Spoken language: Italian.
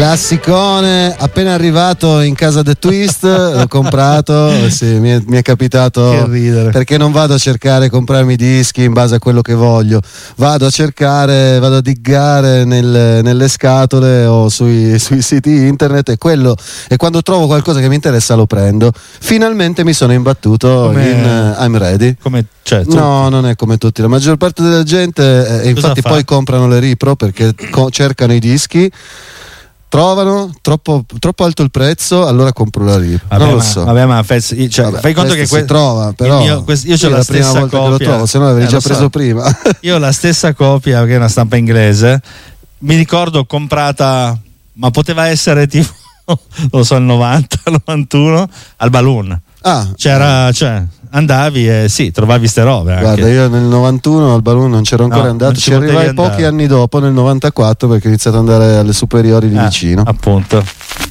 Classicone, appena arrivato in casa The Twist, l'ho comprato, sì, mi è capitato, che ridere, perché non vado a cercare comprarmi dischi in base a quello che voglio, vado a diggare nelle scatole o sui siti internet, e quando trovo qualcosa che mi interessa lo prendo. Finalmente mi sono imbattuto in I'm Ready. No, non è come tutti, la maggior parte della gente infatti poi comprano le Repro perché cercano i dischi, trovano troppo alto il prezzo, allora compro la RIP. Non lo so. Vabbè, ma fai conto che si trova, però io c'ho la prima stessa volta copia, che lo trovo, se no l'avrei già preso prima. Io ho la stessa copia, che è una stampa inglese, mi ricordo comprata, ma poteva essere tipo non lo so, il 90, 91 al Balloon. Andavi e trovavi ste robe anche. Guarda, io nel 91 al Balloon non c'ero ancora andato, ci arrivai pochi anni dopo, nel 94, perché ho iniziato ad andare alle superiori di vicino. Appunto.